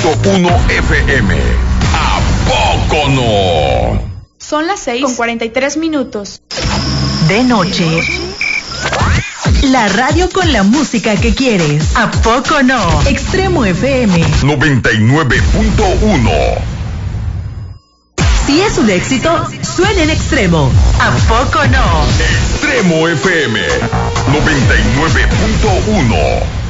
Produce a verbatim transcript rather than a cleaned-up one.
punto uno F M. ¿A poco no? Son las seis con cuarenta y tres minutos. De noche. La radio con la música que quieres. ¿A poco no? Extremo F M noventa y nueve punto uno. Si es un éxito, suena en Extremo. ¿A poco no? Extremo F M noventa y nueve punto uno.